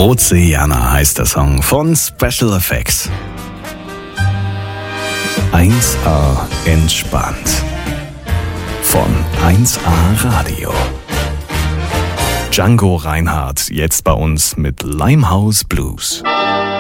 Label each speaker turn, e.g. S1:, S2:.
S1: Oceana heißt der Song von Special Effects. 1A entspannt. Von 1A Radio. Django Reinhardt jetzt bei uns mit Limehouse Blues.